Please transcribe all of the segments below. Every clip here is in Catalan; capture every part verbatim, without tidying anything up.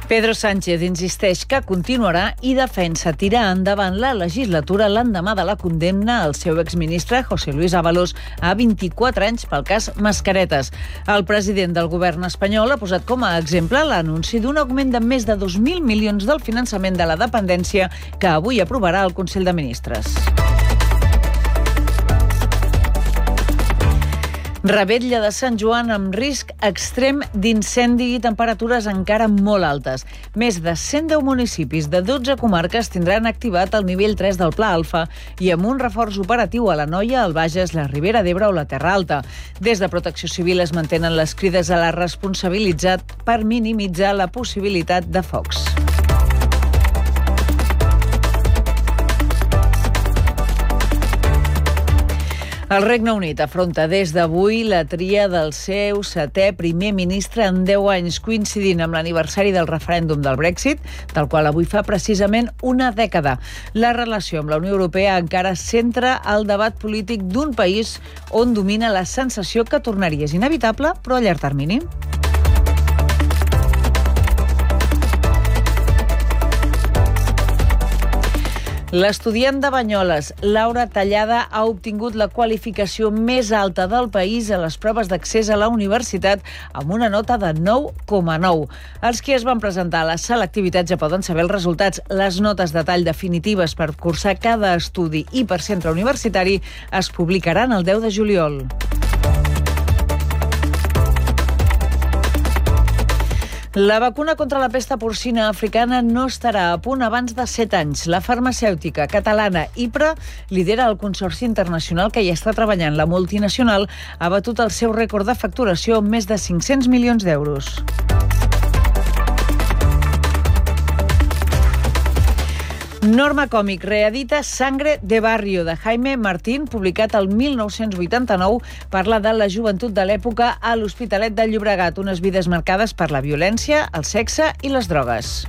Pedro Sánchez insisteix que continuarà i defensa tirar endavant la legislatura l'endemà de la condemna al seu exministre José Luis Ábalos a vint-i-quatre anys pel cas Mascaretes. El president del govern espanyol ha posat com a exemple l'anunci d'un augment de més de dos mil milions del finançament de la dependència que avui aprovarà el Consell de Ministres. Revetlla de Sant Joan amb risc extrem d'incendi i temperatures encara molt altes. Més de cent deu municipis de dotze comarques tindran activat el nivell tres del Pla Alfa i amb un reforç operatiu a l'Anoia, el Bages, la Ribera d'Ebre o la Terra Alta. Des de Protecció Civil es mantenen les crides a la responsabilitat per minimitzar la possibilitat de focs. El Regne Unit afronta des d'avui la tria del seu setè primer ministre en deu anys, coincidint amb l'aniversari del referèndum del Brexit, del qual avui fa precisament una dècada. La relació amb la Unió Europea encara centra el debat polític d'un país on domina la sensació que tornaria és inevitable, però a llarg termini. L'estudiant de Banyoles, Laura Tallada, ha obtingut la qualificació més alta del país a les proves d'accés a la universitat amb una nota de nou coma nou. Els que es van presentar a la selectivitat ja poden saber els resultats. Les notes de tall definitives per cursar cada estudi i per centre universitari es publicaran el deu de juliol. La vacuna contra la pesta porcina africana no estarà a punt abans de set anys. La farmacèutica catalana IPRA lidera el consorci internacional que hi està treballant. La multinacional ha batut el seu rècord de facturació amb més de cinc-cents milions d'euros. Norma Còmic reedita Sangre de Barrio, de Jaime Martín, publicat el mil nou-cents vuitanta-nou, parla de la joventut de l'època a l'Hospitalet de Llobregat, unes vides marcades per la violència, el sexe i les drogues.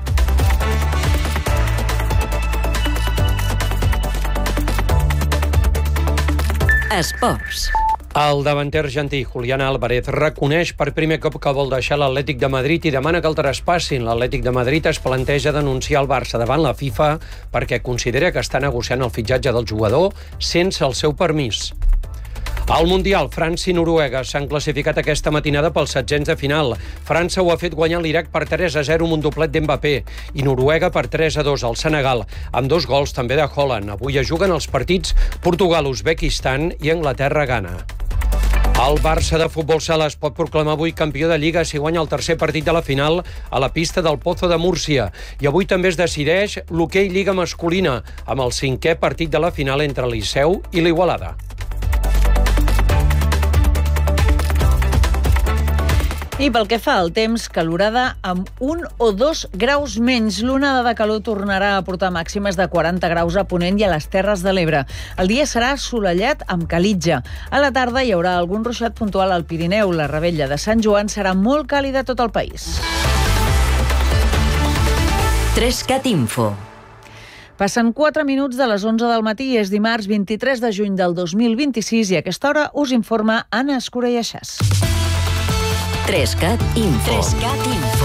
Esports. El davanter argentí Julián Álvarez reconeix per primer cop que vol deixar l'Atlètic de Madrid i demana que el traspassin. L'Atlètic de Madrid es planteja denunciar el Barça davant la FIFA perquè considera que està negociant el fitxatge del jugador sense el seu permís. Al Mundial, França i Noruega s'han classificat aquesta matinada pels setzents de final. França ho ha fet guanyar l'Iraq per tres a zero amb un doblet d'Mbappé i Noruega per tres a dos al Senegal, amb dos gols també de Haaland. Avui es juguen els partits Portugal-Uzbekistan i Anglaterra-Ghana. El Barça de futbol sala es pot proclamar avui campió de Lliga si guanya el tercer partit de la final a la pista del Pozo de Múrcia. I avui també es decideix l'hoquei Lliga masculina, amb el cinquè partit de la final entre el Liceu i l'Igualada. I pel que fa al temps, calorada amb un o dos graus menys. L'onada de calor tornarà a portar màximes de quaranta graus a Ponent i a les Terres de l'Ebre. El dia serà assolellat amb calitja. A la tarda hi haurà algun ruixat puntual al Pirineu. La revetlla de Sant Joan serà molt càlida a tot el país. Trescat Info. Passen quatre minuts de les onze del matí. És dimarts vint-i-tres de juny del dos mil vint-i-sis i a aquesta hora us informa Anna Escura i Aixàs. Trescat Info. Trescat Info.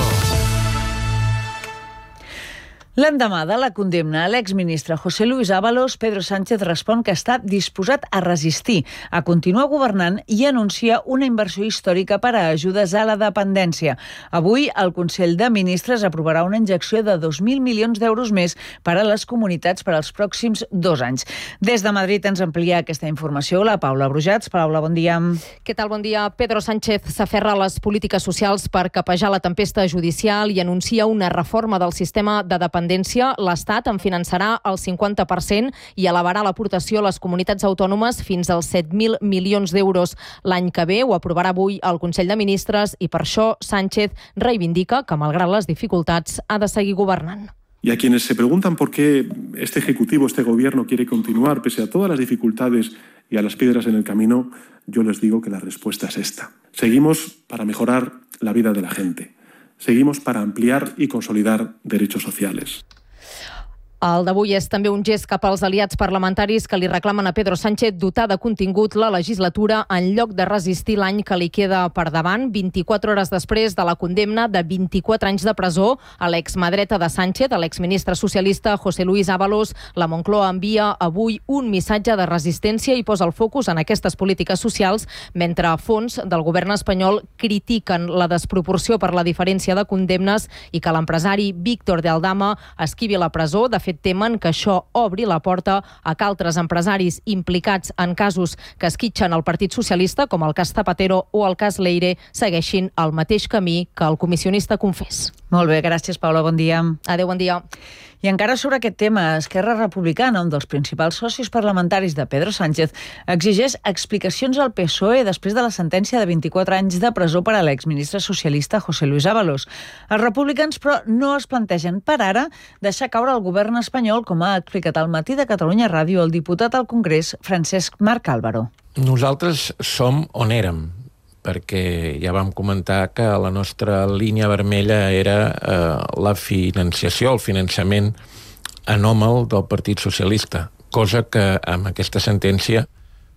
L'endemà de la condemna a l'exministre José Luis Ábalos, Pedro Sánchez respon que està disposat a resistir, a continuar governant i anuncia una inversió històrica per a ajudes a la dependència. Avui, el Consell de Ministres aprovarà una injecció de dos mil milions d'euros més per a les comunitats per als pròxims dos anys. Des de Madrid ens amplia aquesta informació la Paula Brujats. Paula, bon dia. Què tal? Bon dia. Pedro Sánchez s'aferra a les polítiques socials per capejar la tempesta judicial i anuncia una reforma del sistema de dependència. L'Estat en finançarà el cinquanta per cent i elevarà l'aportació a les comunitats autònomes fins als set mil milions d'euros l'any que ve. Ho aprovarà avui el Consell de Ministres i per això Sánchez reivindica que, malgrat les dificultats, ha de seguir governant. Y a quienes se preguntan por qué este Ejecutivo, este Gobierno quiere continuar pese a todas las dificultades y a las piedras en el camino, yo les digo que la respuesta es esta. Seguimos para mejorar la vida de la gente. Seguimos para ampliar y consolidar derechos sociales. El d'avui és també un gest cap als aliats parlamentaris que li reclamen a Pedro Sánchez dotar de contingut la legislatura en lloc de resistir l'any que li queda per davant, vint-i-quatre hores després de la condemna de vint-i-quatre anys de presó a l'exma dreta de Sánchez, a l'exministre socialista José Luis Ábalos. La Moncloa envia avui un missatge de resistència i posa el focus en aquestes polítiques socials, mentre a fons del govern espanyol critiquen la desproporció per la diferència de condemnes i que l'empresari Víctor de Aldama esquivi la presó. De fet, temen que això obri la porta a que altres empresaris implicats en casos que esquitxen el Partit Socialista, com el cas Zapatero o el cas Leire, segueixin el mateix camí que el comissionista Confés. Molt bé, gràcies, Paula, bon dia. Adéu, bon dia. I encara sobre aquest tema, Esquerra Republicana, un dels principals socis parlamentaris de Pedro Sánchez, exigeix explicacions al P S O E després de la sentència de vint-i-quatre anys de presó per a l'exministre socialista José Luis Ábalos. Els republicans, però, no es plantegen per ara deixar caure el govern espanyol, com ha explicat al Matí de Catalunya Ràdio el diputat al Congrés, Francesc Marc Álvaro. Nosaltres som on érem, perquè ja vam comentar que la nostra línia vermella era eh, la financiació, el finançament anòmal del Partit Socialista, cosa que amb aquesta sentència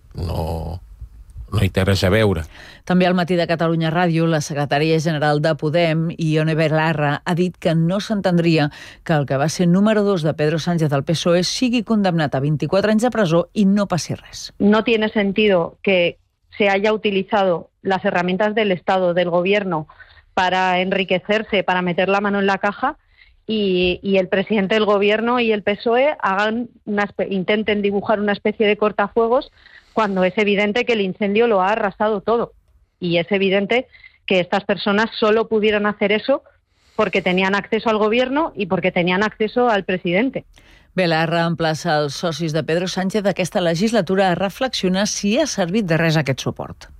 no, no hi té res a veure. També al Matí de Catalunya Ràdio, la secretària general de Podem, Ione Belarra, ha dit que no s'entendria que el que va ser número dos de Pedro Sánchez del P S O E sigui condemnat a vint-i-quatre anys de presó i no passi res. No tiene sentido que se haya utilizado las herramientas del Estado, del Gobierno, para enriquecerse, para meter la mano en la caja, y, y el presidente del Gobierno y el P S O E hagan una, intenten dibujar una especie de cortafuegos cuando es evidente que el incendio lo ha arrasado todo. Y es evidente que estas personas solo pudieron hacer eso porque tenían acceso al Gobierno y porque tenían acceso al presidente. Belarra emplaça els socis de Pedro Sánchez d'aquesta legislatura a reflexionar si ha servit de res aquest suport.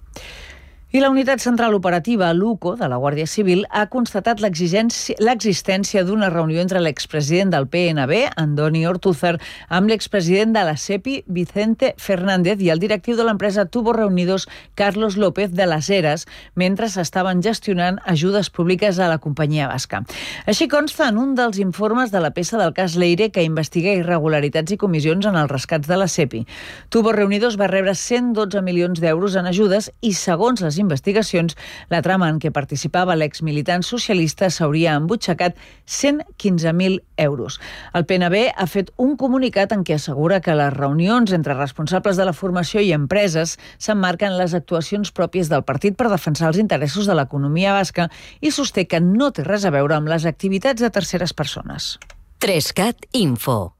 I la Unitat Central Operativa, l'U C O, de la Guàrdia Civil, ha constatat l'existència d'una reunió entre l'expresident del P N B, Andoni Ortúzar, amb l'expresident de la SEPI, Vicente Fernández, i el directiu de l'empresa Tubos Reunidos, Carlos López de las Heras, mentre s'estaven gestionant ajudes públiques a la companyia basca. Així consta en un dels informes de la peça del cas Leire que investiga irregularitats i comissions en els rescats de la SEPI. Tubos Reunidos va rebre cent dotze milions d'euros en ajudes i, segons les investigacions, la trama en què participava l'exmilitant socialista s'hauria embutxacat cent quinze mil euros. El P N B ha fet un comunicat en què assegura que les reunions entre responsables de la formació i empreses s'emmarquen les actuacions pròpies del partit per defensar els interessos de l'economia basca i sosté que no té res a veure amb les activitats de terceres persones. Trescat Info.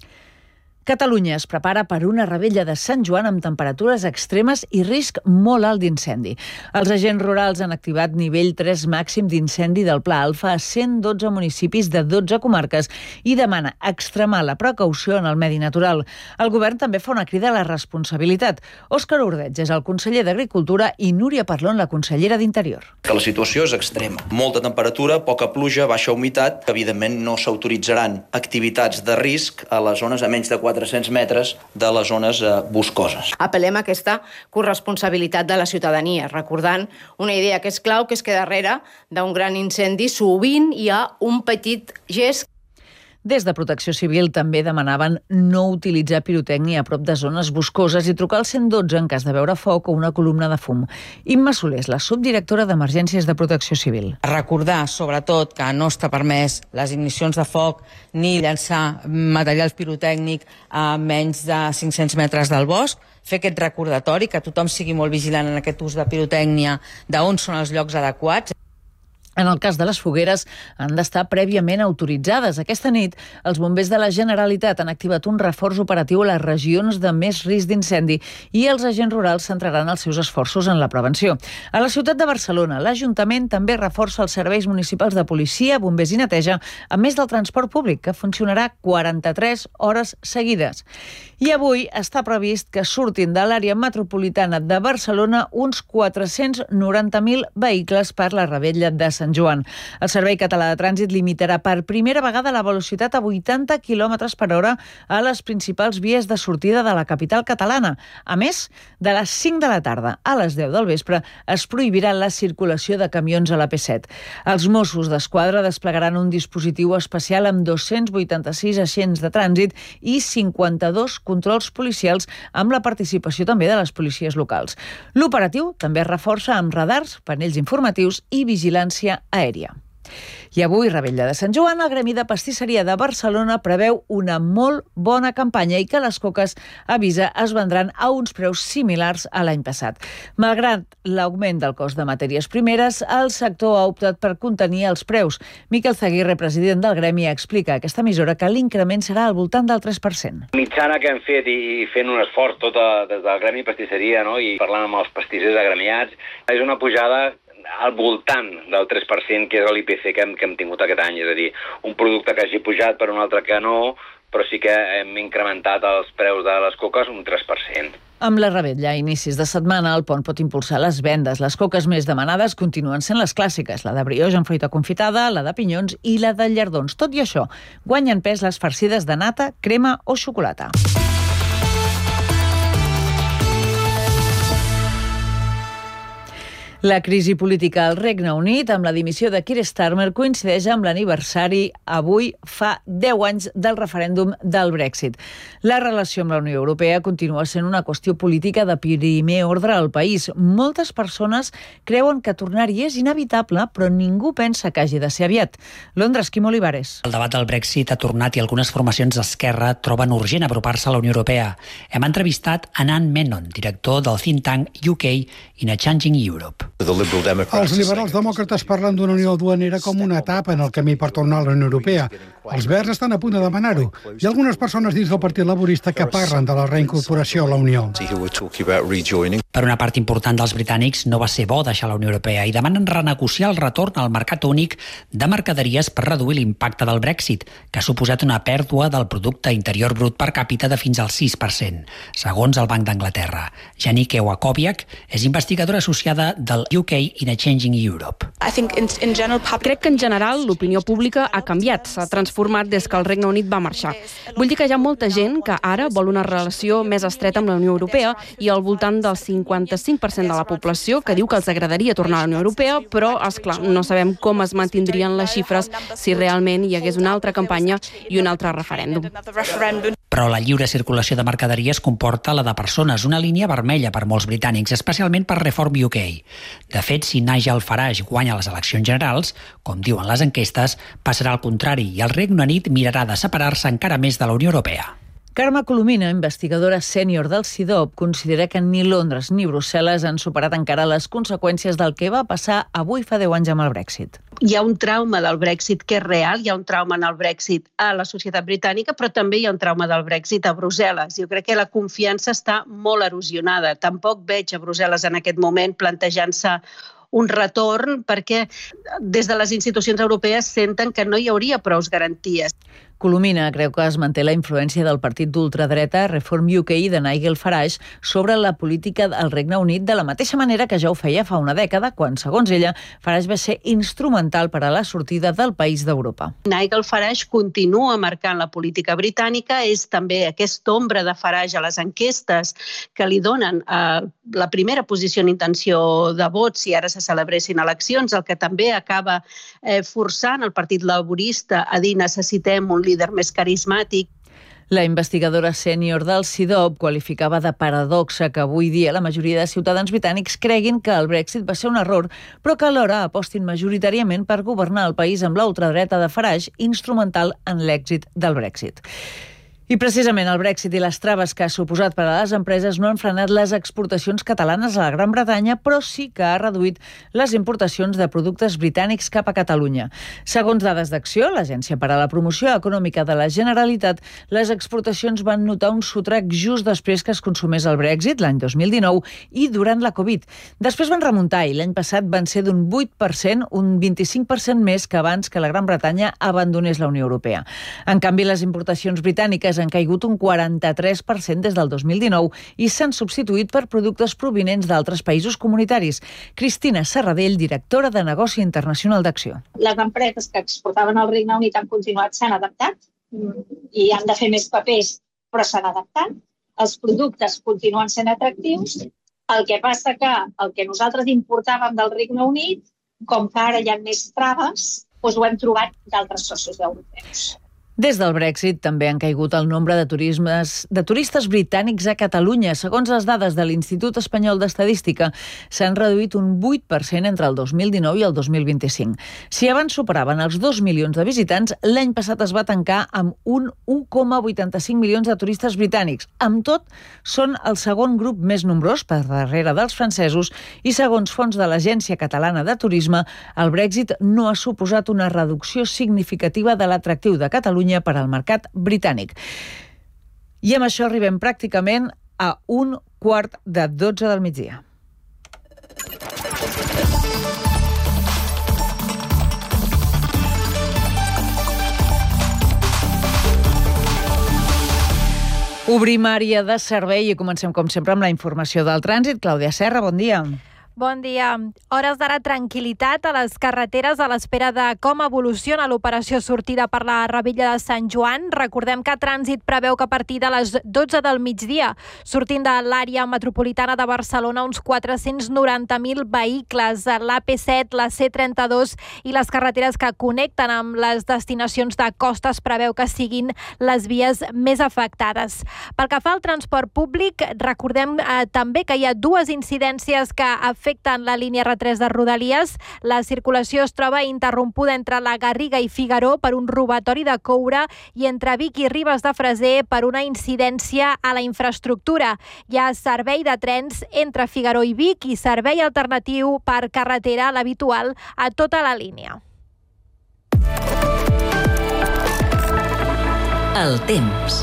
Catalunya es prepara per una revetlla de Sant Joan amb temperatures extremes i risc molt alt d'incendi. Els agents rurals han activat nivell tres màxim d'incendi del Pla Alfa a cent dotze municipis de dotze comarques i demana extremar la precaució en el medi natural. El govern també fa una crida a la responsabilitat. Òscar Ordeig és el conseller d'Agricultura i Núria Parlon, la consellera d'Interior. Que la situació és extrema. Molta temperatura, poca pluja, baixa humitat. Evidentment no s'autoritzaran activitats de risc a les zones a menys de quatre-cents metres de les zones eh, boscoses. Apel·lem a aquesta corresponsabilitat de la ciutadania, recordant una idea que és clau, que és que darrere d'un gran incendi sovint hi ha un petit gest. Des de Protecció Civil també demanaven no utilitzar pirotècnia a prop de zones boscoses i trucar al cent dotze en cas de veure foc o una columna de fum. Imma Soler és la subdirectora d'Emergències de Protecció Civil. Recordar, sobretot, que no està permès les ignicions de foc ni llançar material pirotècnic a menys de cinc-cents metres del bosc, fer aquest recordatori, que tothom sigui molt vigilant en aquest ús de pirotècnia, d'on són els llocs adequats. En el cas de les fogueres, han d'estar prèviament autoritzades. Aquesta nit, els bombers de la Generalitat han activat un reforç operatiu a les regions de més risc d'incendi i els agents rurals centraran els seus esforços en la prevenció. A la ciutat de Barcelona, l'Ajuntament també reforça els serveis municipals de policia, bombers i neteja, a més del transport públic, que funcionarà quaranta-tres hores seguides. I avui està previst que surtin de l'àrea metropolitana de Barcelona uns quatre-cents noranta mil vehicles per la revetlla de Sant Sant Joan. El Servei Català de Trànsit limitarà per primera vegada la velocitat a vuitanta quilòmetres per hora a les principals vies de sortida de la capital catalana. A més, de les cinc de la tarda a les deu del vespre es prohibirà la circulació de camions a la P set. Els Mossos d'Esquadra desplegaran un dispositiu especial amb dos-cents vuitanta-sis agents de trànsit i cinquanta-dos controls policials amb la participació també de les policies locals. L'operatiu també es reforça amb radars, panells informatius i vigilància aèria. I avui, Revetlla de Sant Joan, el Gremi de Pastisseria de Barcelona preveu una molt bona campanya i que les coques, avisa, es vendran a uns preus similars a l'any passat. Malgrat l'augment del cost de matèries primeres, el sector ha optat per contenir els preus. Miquel Zaguirre, president del Gremi, explica a aquesta emissora que l'increment serà al voltant del tres per cent. Mitjana que hem fet i fent un esforç tot a, des del Gremi Pastisseria, no? I parlant amb els pastissers agremiats, és una pujada al voltant del tres per cent, que és l'I P C que hem, que hem tingut aquest any. És a dir, un producte que hagi pujat per un altre que no, però sí que hem incrementat els preus de les coques un tres per cent. Amb la Revetlla a inicis de setmana, el pont pot impulsar les vendes. Les coques més demanades continuen sent les clàssiques, la de brioix amb fruita confitada, la de pinyons i la de llardons. Tot i això, guanyen pes les farcides de nata, crema o xocolata. La crisi política al Regne Unit, amb la dimissió de Keir Starmer, coincideix amb l'aniversari avui fa deu anys del referèndum del Brexit. La relació amb la Unió Europea continua sent una qüestió política de primer ordre al país. Moltes persones creuen que tornar-hi és inevitable, però ningú pensa que hagi de ser aviat. Londres, Quim Olivares. El debat del Brexit ha tornat i algunes formacions d'esquerra troben urgent apropar-se a la Unió Europea. Hem entrevistat Anand Menon, director del think tank U K in a Changing Europe. Els liberals demòcrates parlen d'una unió duanera com una etapa en el camí per tornar a la Unió Europea. Els verds estan a punt de demanar-ho. Hi ha algunes persones dins del Partit Laborista que parlen de la reincorporació a la Unió. Per una part important dels britànics no va ser bo deixar la Unió Europea i demanen renegociar el retorn al mercat únic de mercaderies per reduir l'impacte del Brexit, que ha suposat una pèrdua del producte interior brut per càpita de fins al sis per cent, segons el Banc d'Anglaterra. Janike Wakowiak és investigadora associada del U K in a Changing Europe. Crec que en general l'opinió pública ha canviat, s'ha transformat des que el Regne Unit va marxar. Vull dir que hi ha molta gent que ara vol una relació més estreta amb la Unió Europea i al voltant del cinquanta-cinc per cent de la població que diu que els agradaria tornar a la Unió Europea, però, esclar, no sabem com es mantindrien les xifres si realment hi hagués una altra campanya i un altre referèndum. Però la lliure circulació de mercaderies comporta la de persones, una línia vermella per molts britànics, especialment per Reform U K. De fet, si Nigel Farage guanya les eleccions generals, com diuen les enquestes, passarà al contrari i el Regne Unit mirarà de separar-se encara més de la Unió Europea. Carme Colomina, investigadora sènior del C I D O P, considera que ni Londres ni Brussel·les han superat encara les conseqüències del que va passar avui fa deu anys amb el Brexit. Hi ha un trauma del Brexit que és real, hi ha un trauma en el Brexit a la societat britànica, però també hi ha un trauma del Brexit a Brussel·les. Jo crec que la confiança està molt erosionada. Tampoc veig a Brussel·les en aquest moment plantejant-se un retorn perquè des de les institucions europees senten que no hi hauria prou garanties. Colomina creu que es manté la influència del partit d'ultradreta Reform U K de Nigel Farage sobre la política del Regne Unit de la mateixa manera que ja ho feia fa una dècada, quan, segons ella, Farage va ser instrumental per a la sortida del país d'Europa. Nigel Farage continua marcant la política britànica, és també aquesta ombra de Farage a les enquestes que li donen eh, la primera posició en intenció de vot si ara se celebressin eleccions, el que també acaba eh, forçant el Partit Laborista a dir necessitem un líder més carismàtic. La investigadora sènior del C I D O P qualificava de paradoxa que avui dia la majoria de ciutadans britànics creguin que el Brexit va ser un error, però que alhora apostin majoritàriament per governar el país amb la ultradreta de Farage, instrumental en l'èxit del Brexit. I precisament el Brexit i les traves que ha suposat per a les empreses no han frenat les exportacions catalanes a la Gran Bretanya, però sí que ha reduït les importacions de productes britànics cap a Catalunya. Segons dades d'Acció, l'Agència per a la Promoció Econòmica de la Generalitat, les exportacions van notar un sotrac just després que es consumés el Brexit, l'any dos mil dinou, i durant la Covid. Després van remuntar i l'any passat van ser d'un vuit per cent, un vint-i-cinc per cent més que abans que la Gran Bretanya abandonés la Unió Europea. En canvi, les importacions britàniques asiàtiques han caigut un quaranta-tres per cent des del dos mil dinou i s'han substituït per productes provinents d'altres països comunitaris. Cristina Serradell, directora de Negoci Internacional d'Acció. Les empreses que exportaven al Regne Unit han continuat, s'han adaptat i han de fer més papers, però s'han adaptat. Els productes continuen sent atractius. El que passa que el que nosaltres importàvem del Regne Unit, com que ara hi ha més traves, doncs ho hem trobat d'altres socis europeus. Des del Brexit també han caigut el nombre de, turismes, de turistes britànics a Catalunya. Segons les dades de l'Institut Espanyol d'Estadística, s'han reduït un vuit per cent entre el dos mil dinou i el dos mil vint-i-cinc. Si abans superaven els dos milions de visitants, l'any passat es va tancar amb un u coma vuitanta-cinc milions de turistes britànics. Amb tot, són el segon grup més nombrós per darrere dels francesos i, segons fons de l'Agència Catalana de Turisme, el Brexit no ha suposat una reducció significativa de l'atractiu de Catalunya per al mercat britànic. I amb això arribem pràcticament a un quart de dotze del migdia. Obrim àrea de servei i comencem, com sempre, amb la informació del trànsit. Clàudia Serra, bon dia. Bon dia. Hores d'ara tranquil·litat a les carreteres a l'espera de com evoluciona l'operació sortida per la Ravella de Sant Joan. Recordem que Trànsit preveu que a partir de les dotze del migdia, sortint de l'àrea metropolitana de Barcelona, uns quatre-cents noranta mil vehicles a l'A P set, la C trenta-dos i les carreteres que connecten amb les destinacions de costa es preveu que siguin les vies més afectades. Pel que fa al transport públic, recordem eh, també que hi ha dues incidències que afecten afecten la línia R tres de Rodalies. La circulació es troba interrompuda entre la Garriga i Figaró per un robatori de coure i entre Vic i Ribes de Freser per una incidència a la infraestructura. Hi ha servei de trens entre Figaró i Vic i servei alternatiu per carretera, l'habitual, a tota la línia. El temps.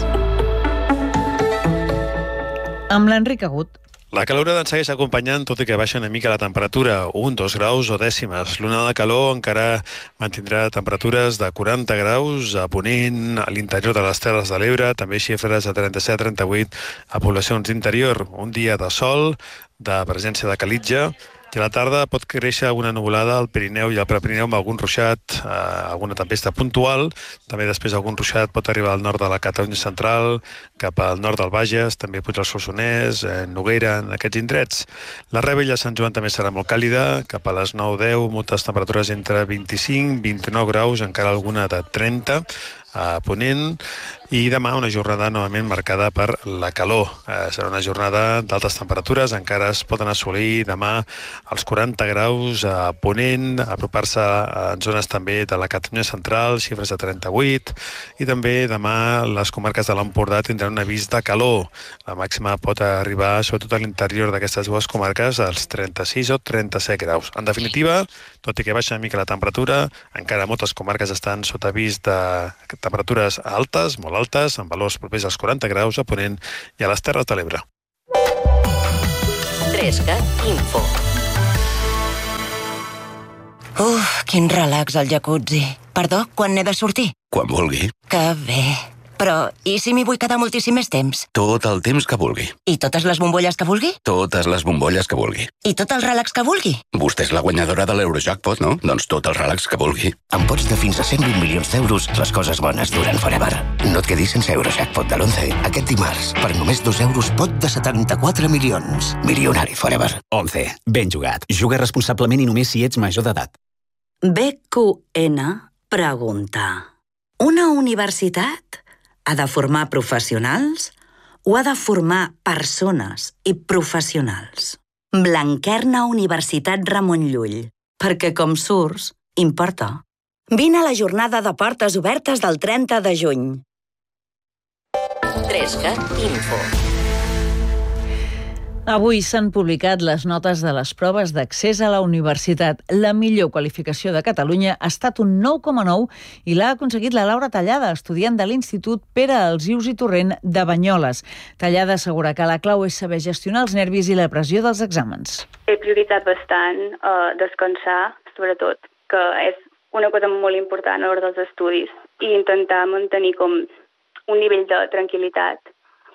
Amb l'Enric Agut. La calor ens segueix acompanyant, tot i que baixa una mica la temperatura, un, dos graus o dècimes. L'onada de calor encara mantindrà temperatures de quaranta graus a Ponent, a l'interior de les Terres de l'Ebre, també xifres de trenta-set a trenta-vuit a poblacions d'interior. Un dia de sol, de presència de calitja, i a la tarda pot créixer una nuvolada al Pirineu i al Prepirineu amb algun ruixat, eh, alguna tempesta puntual. També després algun ruixat pot arribar al nord de la Catalunya central, cap al nord del Bages, també puig al Solsonès, eh, Noguera, en aquests indrets. La Ravella de Sant Joan també serà molt càlida, cap a les nou deu, moltes temperatures entre vint-i-cinc i vint-i-nou graus, encara alguna de trenta a Ponent, i demà una jornada novament marcada per la calor. Eh, serà una jornada d'altes temperatures, encara es poden assolir demà els quaranta graus a Ponent, apropar-se en zones també de la Catalunya central, xifres de trenta-vuit, i també demà les comarques de l'Empordà tindran un avís de calor. La màxima pot arribar, sobretot a l'interior d'aquestes dues comarques, als trenta-sis o trenta-set graus. En definitiva, tot i que baixa una mica la temperatura, encara moltes comarques estan sota avís de temperatures altes, molt altes, amb valors propers als quaranta graus a Ponent i a les Terres de l'Ebre. Trescat Info. Uf, quin relax al jacuzzi. Perdó, quan n'he de sortir? Quan vulgui. Que bé. Però, i si m'hi vull quedar moltíssim més temps? Tot el temps que vulgui. I totes les bombolles que vulgui? Totes les bombolles que vulgui. I tot el relax que vulgui? Vostè és la guanyadora de l'Eurojackpot, no? Doncs tot el relax que vulgui. Amb pots de fins a cent vint milions d'euros, les coses bones duren forever. No et quedis sense Eurojackpot de l'onze. Aquest dimarts, per només dos euros, pot de setanta-quatre milions. Milionari forever. once. Ben jugat. Juga responsablement i només si ets major d'edat. B Q N pregunta: una universitat ha de formar professionals o ha de formar persones i professionals? Blanquerna Universitat Ramon Llull. Perquè com surts, importa. Vine a la jornada de portes obertes del trenta de juny. Trescat Info. Avui s'han publicat les notes de les proves d'accés a la universitat. La millor qualificació de Catalunya ha estat un nou coma nou i l'ha aconseguit la Laura Tallada, estudiant de l'Institut Pere Alsius i Torrent de Banyoles. Tallada assegura que la clau és saber gestionar els nervis i la pressió dels exàmens. He prioritzat bastant eh, descansar, sobretot, que és una cosa molt important a l'hora dels estudis, i intentar mantenir com un nivell de tranquil·litat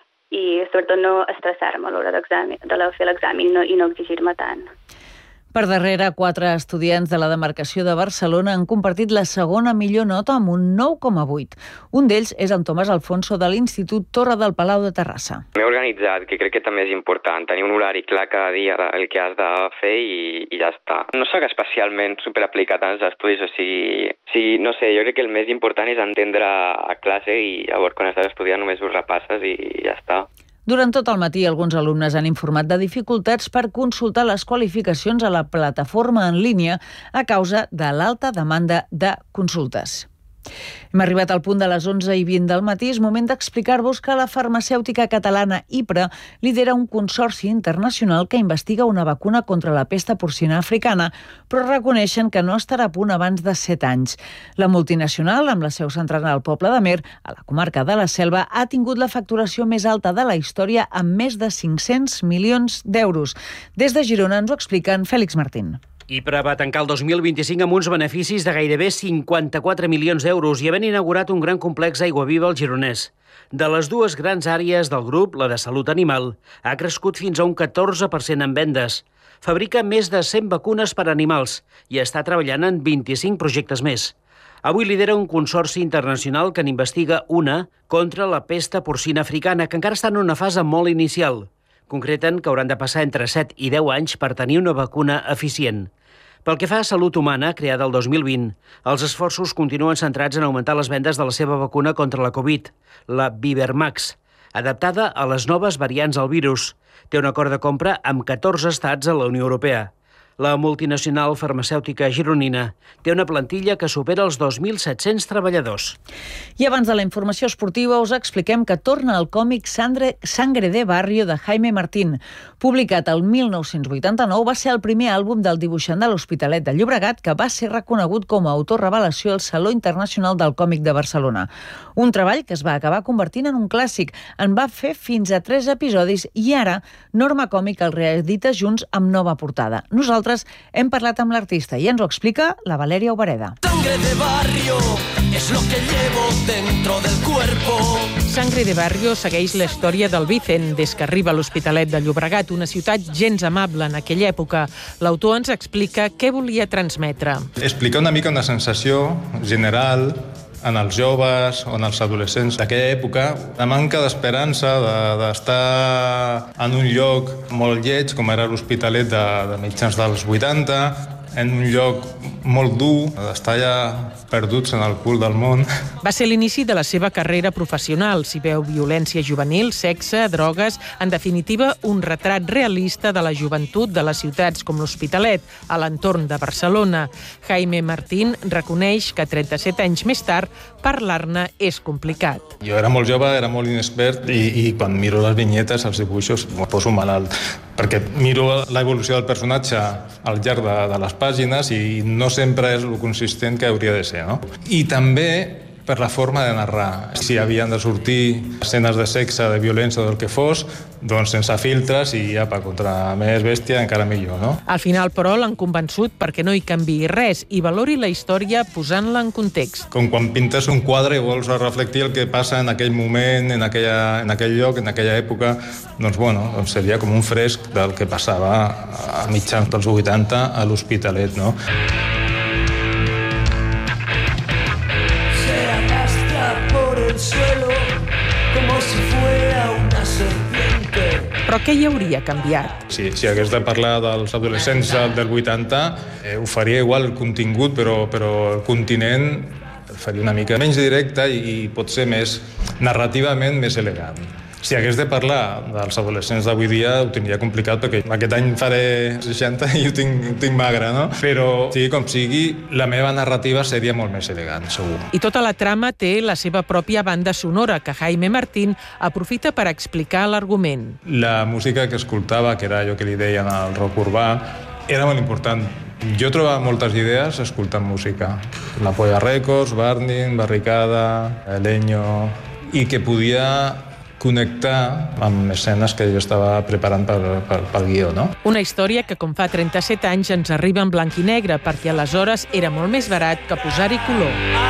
i sobretot no estressar-me a l'hora d'examen, de fer l'examen no, i no exigir-me tant. Per darrere, quatre estudiants de la demarcació de Barcelona han compartit la segona millor nota amb un nou coma vuit. Un d'ells és en Tomàs Alfonso de l'Institut Torre del Palau de Terrassa. M'he organitzat, que crec que també és important, tenir un horari clar cada dia el que has de fer i, i ja està. No soc especialment superaplicat als estudis, o sigui, sí, no sé, jo crec que el més important és entendre a classe i llavors quan estàs estudiant només ho repasses i ja està. Durant tot el matí, alguns alumnes han informat de dificultats per consultar les qualificacions a la plataforma en línia a causa de l'alta demanda de consultes. Hem arribat al punt de les onze i vint del matí. És moment d'explicar-vos que la farmacèutica catalana Hipra lidera un consorci internacional que investiga una vacuna contra la pesta porcina africana, però reconeixen que no estarà a punt abans de set anys. La multinacional, amb la seu centrada al Poble d'Amer, a la comarca de la Selva, ha tingut la facturació més alta de la història amb més de cinc-cents milions d'euros. Des de Girona ens ho expliquen Fèlix Martín. Hipra va tancar el dos mil vint-i-cinc amb uns beneficis de gairebé cinquanta-quatre milions d'euros i havent inaugurat un gran complex Aiguaviva al Gironès. De les dues grans àrees del grup, la de salut animal, ha crescut fins a un catorze per cent en vendes. Fabrica més de cent vacunes per a animals i està treballant en vint-i-cinc projectes més. Avui lidera un consorci internacional que n'investiga una contra la pesta porcina africana, que encara està en una fase molt inicial. Concreten que hauran de passar entre set i deu anys per tenir una vacuna eficient. Pel que fa a salut humana, creada el dos mil vint, els esforços continuen centrats en augmentar les vendes de la seva vacuna contra la Covid, la Vivermax, adaptada a les noves variants del virus. Té un acord de compra amb catorze estats a la Unió Europea. La multinacional farmacèutica gironina té una plantilla que supera els dos mil set-cents treballadors. I abans de la informació esportiva us expliquem que torna el còmic Sangre de Barrio de Jaime Martín. Publicat el mil nou-cents vuitanta-nou, va ser el primer àlbum del dibuixant de l'Hospitalet de Llobregat que va ser reconegut com a autor revelació al Saló Internacional del Còmic de Barcelona. Un treball que es va acabar convertint en un clàssic. En va fer fins a tres episodis i ara Norma Còmic el reedita junts amb nova portada. Nosaltres hem parlat amb l'artista i ens ho explica la Valèria Obereda. Sangre de barrio es lo que llevo dentro del cuerpo. Sangre de Barrio segueix la història del Vicent des que arriba a l'Hospitalet de Llobregat, una ciutat gens amable en aquella època. L'autor ens explica què volia transmetre. Explica una mica una sensació general en els joves o en els adolescents d'aquella època, la manca d'esperança d'estar en un lloc molt lleig, com era l'Hospitalet de, de mitjans dels vuitanta, en un lloc molt dur, d'estar ja perduts en el cul del món. Va ser l'inici de la seva carrera professional. S'hi veu violència juvenil, sexe, drogues, en definitiva, un retrat realista de la joventut de les ciutats com l'Hospitalet, a l'entorn de Barcelona. Jaime Martín reconeix que trenta-set anys més tard parlar-ne és complicat. Jo era molt jove, era molt inexpert i, i quan miro les vinyetes, els dibuixos, em poso malalt, perquè miro l'evolució del personatge al llarg de, de les pàgines i no sempre és el consistent que hauria de ser, no? I també per la forma de narrar. Si havien de sortir escenes de sexe, de violència o del que fos, doncs sense filtres i apa, contra més bèstia encara millor, no? Al final, però, l'han convençut perquè no hi canviï res i valori la història posant-la en context. Com quan pintes un quadre i vols reflectir el que passa en aquell moment, en, aquella, en aquell lloc, en aquella època, doncs, bueno, doncs seria com un fresc del que passava a mitjans dels vuitanta a l'Hospitalet, no? Suelo, como si fuera una serpiente. Però què hi hauria canviat? Sí, si hagués de parlar dels adolescents del vuitanta, eh, ho faria igual el contingut, però, però el continent el faria una mica menys directe i, i potser més narrativament més elegant. Si hagués de parlar dels adolescents d'avui dia ho tindria complicat perquè aquest any faré seixanta i ho tinc, ho tinc magre, no? Però sigui com sigui, la meva narrativa seria molt més elegant, segur. I tota la trama té la seva pròpia banda sonora que Jaime Martín aprofita per explicar l'argument. La música que escoltava, que era allò que li deien el rock urbà, era molt important. Jo trobava moltes idees escoltant música. La Polla Records, Burning, Barricada, Leño, i que podia connectar amb escenes que jo estava preparant pel, pel, pel guió, no? Una història que, com fa trenta-set anys, ens arriba en blanc i negre, perquè aleshores era molt més barat que posar-hi color.